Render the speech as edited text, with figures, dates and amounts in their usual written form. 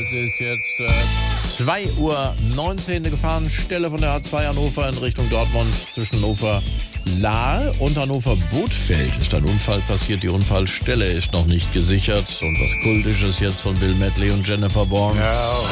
Es ist jetzt 2:19 Uhr, eine Gefahrenstelle von der A2 Hannover in Richtung Dortmund zwischen Hannover-Lahl und Hannover-Bothfeld ist ein Unfall passiert. Die Unfallstelle ist noch nicht gesichert. Und was Kultisches jetzt von Bill Medley und Jennifer Barnes.